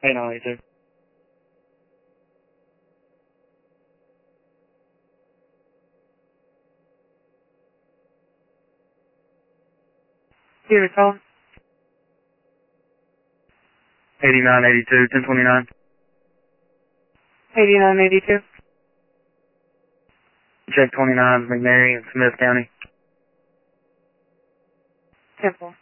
8982. Here it's on. 8982, 1029. 8982. Check 29's McNary in Smith County. 10-4.